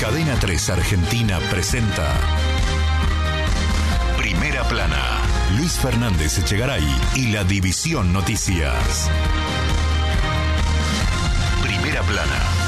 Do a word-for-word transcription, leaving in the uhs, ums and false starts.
Cadena tres Argentina presenta Primera Plana. Luis Fernández Echegaray y la División Noticias. Primera Plana.